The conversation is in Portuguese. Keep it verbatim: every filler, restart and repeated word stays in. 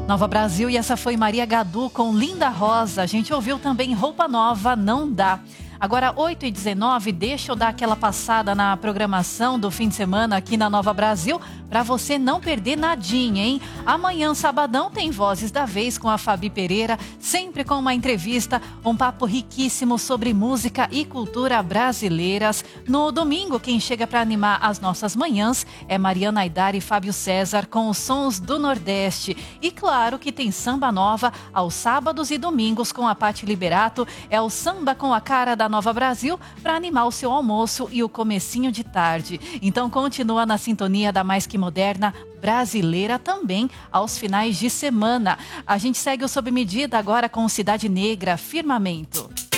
Nova Brasil, e essa foi Maria Gadu com Linda Rosa. A gente ouviu também Roupa Nova, Não Dá. Agora, oito e dezenove, deixa eu dar aquela passada na programação do fim de semana aqui na Nova Brasil, para você não perder nadinha, hein? Amanhã, sabadão, tem Vozes da Vez com a Fabi Pereira, sempre com uma entrevista, um papo riquíssimo sobre música e cultura brasileiras. No domingo, quem chega para animar as nossas manhãs é Mariana Aidar e Fábio César com os sons do Nordeste. E claro que tem samba nova aos sábados e domingos com a Pati Liberato, é o samba com a cara da Nova Brasil para animar o seu almoço e o comecinho de tarde. Então continua na sintonia da Mais Que Moderna brasileira também aos finais de semana. A gente segue o Sob Medida agora com Cidade Negra, Firmamento.